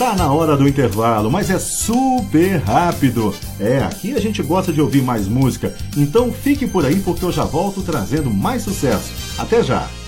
Tá na hora do intervalo, mas é super rápido. Aqui a gente gosta de ouvir mais música, então fique por aí porque eu já volto trazendo mais sucesso. Até já!